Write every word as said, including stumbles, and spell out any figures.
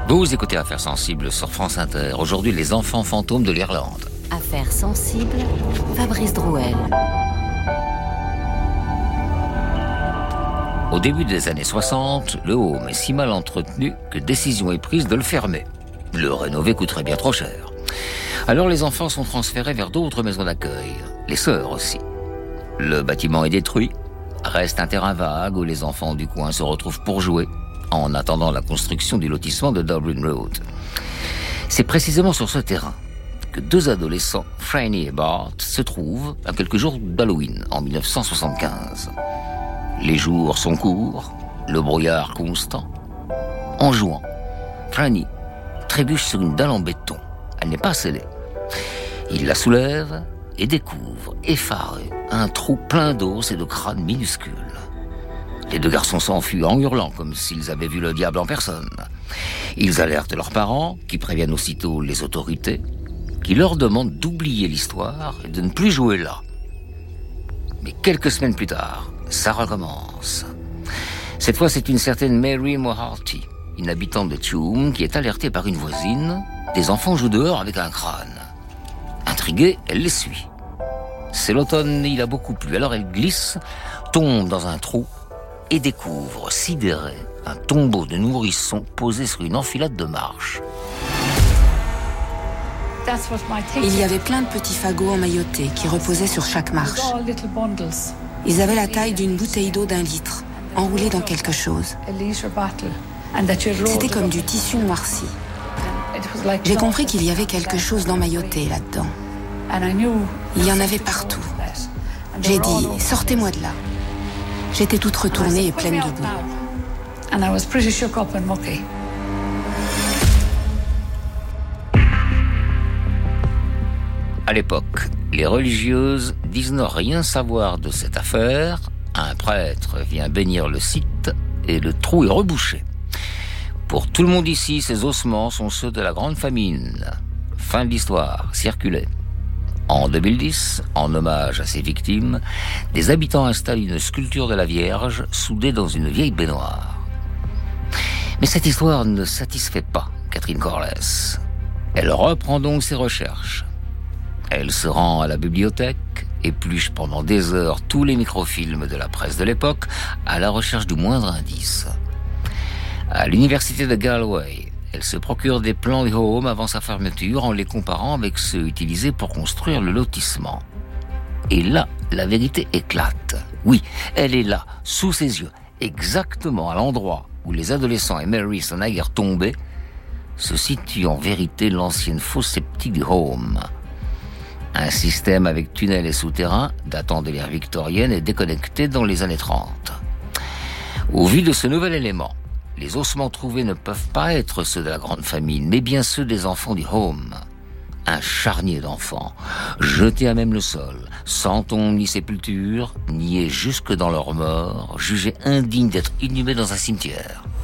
Vous écoutez Affaires sensibles sur France Inter. Aujourd'hui, les enfants fantômes de l'Irlande. Affaires sensibles, Fabrice Drouel. Au début des années soixante, le home est si mal entretenu que décision est prise de le fermer. Le rénover coûterait bien trop cher. Alors les enfants sont transférés vers d'autres maisons d'accueil. Les sœurs aussi. Le bâtiment est détruit. Reste un terrain vague où les enfants du coin se retrouvent pour jouer, en attendant la construction du lotissement de Dublin Road. C'est précisément sur ce terrain que deux adolescents, Franny et Bart, se trouvent à quelques jours d'Halloween, en dix-neuf cent soixante-quinze. Les jours sont courts, le brouillard constant. En jouant, Franny trébuche sur une dalle en béton. Elle n'est pas scellée. Il la soulève et découvre, effaré, un trou plein d'os et de crânes minuscules. Les deux garçons s'enfuient en hurlant comme s'ils avaient vu le diable en personne. Ils alertent leurs parents, qui préviennent aussitôt les autorités, qui leur demandent d'oublier l'histoire et de ne plus jouer là. Mais quelques semaines plus tard, ça recommence. Cette fois, c'est une certaine Mary Moharty, une habitante de Tuam, qui est alertée par une voisine. Des enfants jouent dehors avec un crâne. Intriguée, elle les suit. C'est l'automne, il a beaucoup plu, alors elle glisse, tombe dans un trou et découvre, sidérée, un tombeau de nourrisson posé sur une enfilade de marches. Il y avait plein de petits fagots emmaillotés qui reposaient sur chaque marche. Ils avaient la taille d'une bouteille d'eau d'un litre, enroulée dans quelque chose. C'était comme du tissu noirci. J'ai compris qu'il y avait quelque chose d'emmailloté là-dedans. Il y en avait partout. J'ai dit, sortez-moi de là. J'étais toute retournée et pleine de boue. À l'époque, les religieuses disent ne rien savoir de cette affaire. Un prêtre vient bénir le site et le trou est rebouché. Pour tout le monde ici, ces ossements sont ceux de la grande famine. Fin de l'histoire, circulez. En deux mille dix, en hommage à ces victimes, des habitants installent une sculpture de la Vierge soudée dans une vieille baignoire. Mais cette histoire ne satisfait pas Catherine Corless. Elle reprend donc ses recherches. Elle se rend à la bibliothèque, épluche pendant des heures tous les microfilms de la presse de l'époque à la recherche du moindre indice. À l'université de Galway, elle se procure des plans du home avant sa fermeture en les comparant avec ceux utilisés pour construire le lotissement. Et là, la vérité éclate. Oui, elle est là, sous ses yeux, exactement à l'endroit où les adolescents et Mary sont naguère tombés, se situe en vérité l'ancienne fosse septique du home. Un système avec tunnels et souterrains datant de l'ère victorienne est déconnecté dans les années trente. Au vu de ce nouvel élément, les ossements trouvés ne peuvent pas être ceux de la grande famine, mais bien ceux des enfants du home. Un charnier d'enfants, jetés à même le sol, sans tombe ni sépulture, niés jusque dans leur mort, jugés indignes d'être inhumés dans un cimetière.